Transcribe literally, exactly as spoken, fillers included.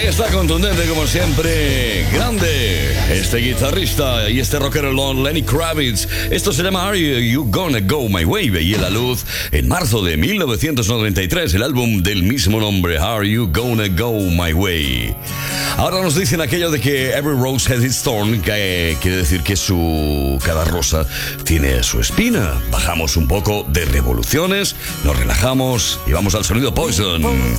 está contundente como siempre, grande, este guitarrista y este rockero Lenny Kravitz. Esto se llama Are You Gonna Go My Way? Veía la luz en marzo de mil novecientos noventa y tres, el álbum del mismo nombre, Are You Gonna Go My Way? Ahora nos dicen aquello de que every rose has its thorn, que quiere decir que su cada rosa tiene su espina. Bajamos un poco de revoluciones, nos relajamos y vamos al sonido Poison.